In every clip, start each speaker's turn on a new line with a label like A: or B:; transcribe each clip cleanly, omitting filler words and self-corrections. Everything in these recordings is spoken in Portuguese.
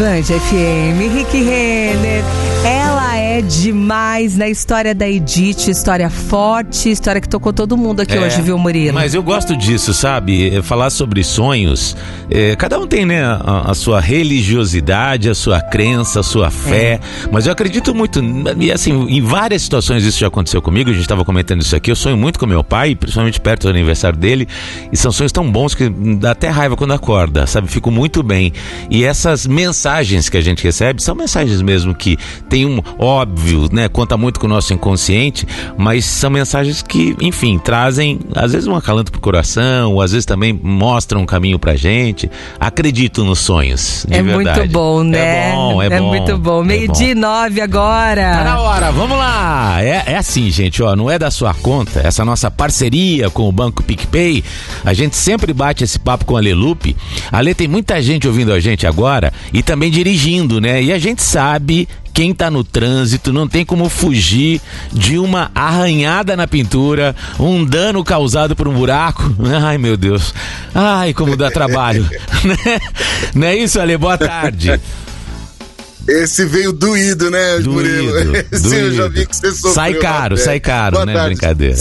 A: Band FM, Rick Renner. Ela é demais na história da Edith, história forte, história que tocou todo mundo aqui hoje, viu, Murilo?
B: Mas eu gosto disso, sabe? Falar sobre sonhos. Cada um tem, né, a sua religiosidade, a sua crença, a sua fé. Mas eu acredito muito, e assim, em várias situações isso já aconteceu comigo, a gente estava comentando isso aqui. Eu sonho muito com meu pai, principalmente perto do aniversário dele, e são sonhos tão bons que dá até raiva quando acorda, sabe? Fico muito bem. E essas mensagens que a gente recebe são mensagens mesmo que tem óbvio, né? Conta muito com o nosso inconsciente, mas são mensagens que, enfim, trazem, às vezes, um acalanto pro coração, ou às vezes também mostram um caminho pra gente. Acredito nos sonhos, de verdade.
A: Muito bom, né? É muito bom. 12:09 agora.
B: Tá na hora, vamos lá. É assim, gente, ó, não é da sua conta, essa nossa parceria com o Banco PicPay, a gente sempre bate esse papo com a Lelupe. A Lê, tem muita gente ouvindo a gente agora e também dirigindo, né? E a gente sabe, quem tá no trânsito não tem como fugir de uma arranhada na pintura, um dano causado por um buraco. Ai, meu Deus. Ai, como dá trabalho. Não é isso, Ale? Boa tarde.
C: Esse veio doído, né, Murilo? Esse eu já vi que você sofreu.
B: Sai caro,
C: boa
B: né?
C: Tarde.
B: Brincadeira.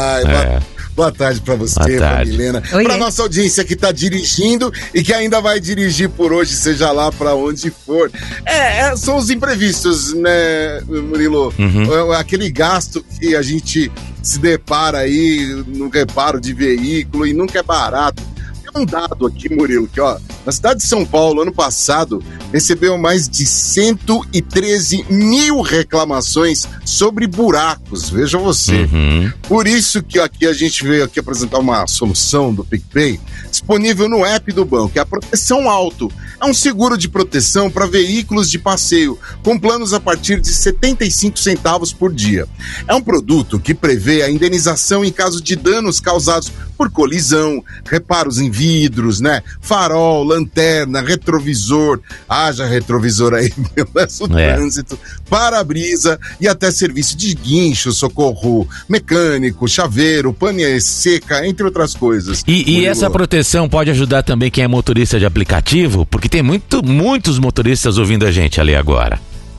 C: Boa tarde pra você, pra Milena.
A: Oi,
C: pra nossa audiência que tá dirigindo e que ainda vai dirigir por hoje, seja lá pra onde for. São os imprevistos, né, Murilo?
B: Uhum.
C: Aquele gasto que a gente se depara aí no reparo de veículo e nunca é barato. Tem um dado aqui, Murilo, que ó, na cidade de São Paulo, ano passado, recebeu mais de 113 mil reclamações sobre buracos, veja você.
B: Uhum.
C: Por isso que aqui a gente veio aqui apresentar uma solução do PicPay, disponível no app do banco, que é a Proteção Auto. É um seguro de proteção para veículos de passeio, com planos a partir de 75 centavos por dia. É um produto que prevê a indenização em caso de danos causados por colisão, reparos em vidros, né? Farol, lanterna, retrovisor, haja retrovisor aí, o trânsito, para-brisa e até serviço de guincho, socorro mecânico, chaveiro, pane seca, entre outras coisas.
B: E essa proteção pode ajudar também quem é motorista de aplicativo, porque tem muitos motoristas ouvindo a gente ali agora.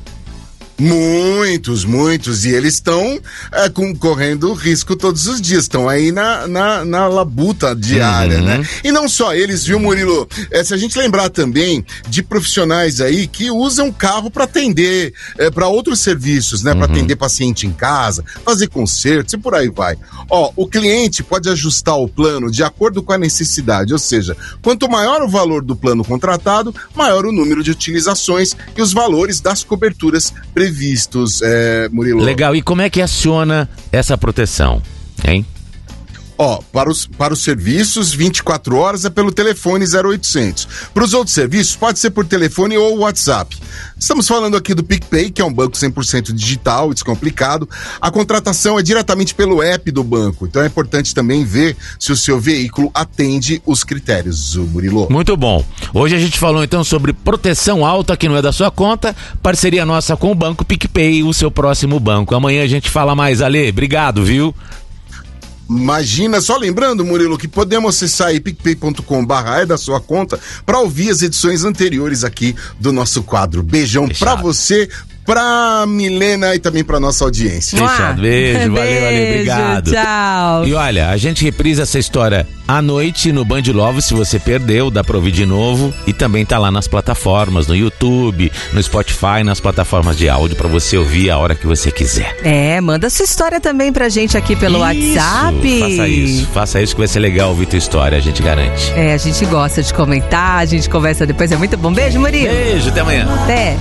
B: Muitos, e eles estão correndo risco todos os dias, estão aí na labuta diária, né? E não só eles, viu, Murilo? Se a gente lembrar também de profissionais aí que usam carro para atender, para outros serviços, né? Para atender paciente em casa, fazer concertos e por aí vai. Ó, o cliente pode ajustar o plano de acordo com a necessidade, ou seja, quanto maior o valor do plano contratado, maior o número de utilizações e os valores das coberturas previstos, Murilo. Legal, e como é que aciona essa proteção, hein?
C: Ó, para os serviços, 24 horas é pelo telefone 0800. Para os outros serviços, pode ser por telefone ou WhatsApp. Estamos falando aqui do PicPay, que é um banco 100% digital e descomplicado. A contratação é diretamente pelo app do banco. Então é importante também ver se o seu veículo atende os critérios, Murilo.
B: Muito bom. Hoje a gente falou então sobre proteção alta, que não é da sua conta, parceria nossa com o Banco PicPay, o seu próximo banco. Amanhã a gente fala mais, Ale. Obrigado, viu?
C: Imagina, só lembrando, Murilo, que podemos acessar aí picpay.com/é da sua conta para ouvir as edições anteriores aqui do nosso quadro. Beijão pra você, pra Milena e também pra nossa audiência.
B: Fechado, beijo, valeu, Ale, obrigado.
A: Tchau.
B: E olha, a gente reprisa essa história à noite no Band Love, se você perdeu, dá pra ouvir de novo, e também tá lá nas plataformas, no YouTube, no Spotify, nas plataformas de áudio, pra você ouvir a hora que você quiser.
A: Manda sua história também pra gente aqui pelo WhatsApp.
B: Faça isso que vai ser legal ouvir tua história, a gente garante.
A: A gente gosta de comentar, a gente conversa depois, é muito bom. Beijo, Murilo.
B: Beijo, até amanhã.
A: Até.